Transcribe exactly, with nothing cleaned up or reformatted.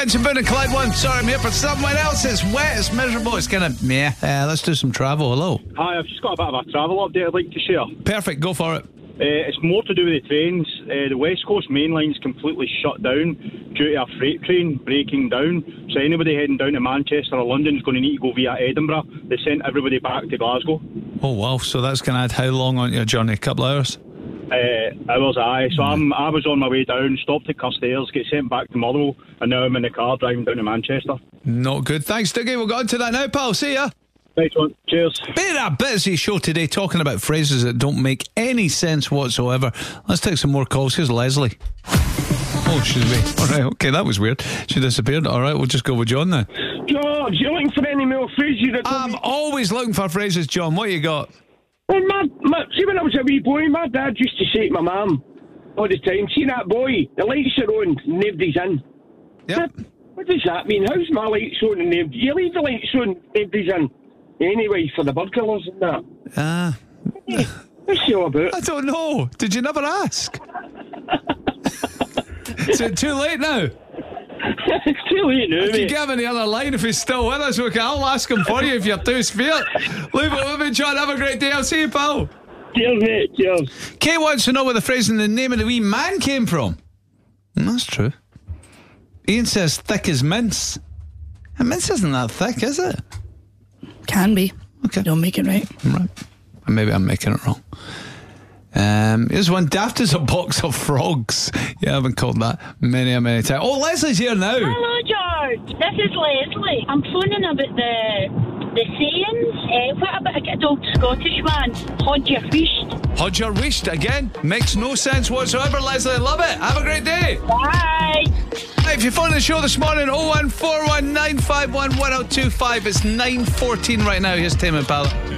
mentioned Boone and Clyde one. Sorry, I'm here for someone else. It's wet, it's miserable, it's kind of meh. Uh, let's do some travel. Hello. Hi, I've just got a bit of a travel update I'd like to share. Perfect, go for it. Uh, it's more to do with the trains. Uh, the West Coast main line's completely shut down due to a freight train breaking down. So anybody heading down to Manchester or London is going to need to go via Edinburgh. They sent everybody back to Glasgow. Oh wow, so that's going to add how long on your journey? A couple of hours? Uh, I was I. So I'm, I was on my way down, stopped at Carstairs, get sent back to Motherwell, and now I'm in the car driving down to Manchester. Not good. Thanks, Dougie. We'll go on to that now, pal. See ya. Nice one. Cheers. Been a busy show today talking about phrases that don't make any sense whatsoever. Let's take some more calls. Here's Leslie. Oh, she's away. All right, okay, that was weird. She disappeared. All right, we'll just go with John now. George, you looking for any more phrases? That I'm me- always looking for phrases, John. What you got? Well, my, my, see, when I was a wee boy, my dad used to say to my mum all the time, see that boy, the lights are on, nobody's in. Yep. What, what does that mean? How's my lights on and nobody? You leave the lights on, nobody's in. Anyway, for the burglars and that. Ah. Hey, what's it all about? I don't know. Did you never ask? Is it too late now? It's too late now, If you mate. give him the other line, if he's still with us, okay, I'll ask him for you if you're too spare. Leave it with me, John. Have a great day. I'll see you, pal. Cheers, mate. Cheers. Kay wants to know where the phrase in the name of the wee man came from. And that's true. Ian says thick as mince. And mince isn't that thick, is it? Can be. Okay. Don't make it right. Right. And maybe I'm making it wrong. Um, here's one. Daft as a box of frogs. Yeah, I haven't called that many, many times. Oh, Leslie's here now. Hello, George. This is Leslie. I'm phoning about the the sayings. Uh, what about a good old Scottish man? Hod your feast. Hod your wished again. Makes no sense whatsoever, Leslie. Love it. Have a great day. Bye. Hey, if you're phoning the show this morning, oh one four one nine five one one oh two five. It's nine fourteen right now. Here's Tame Impala.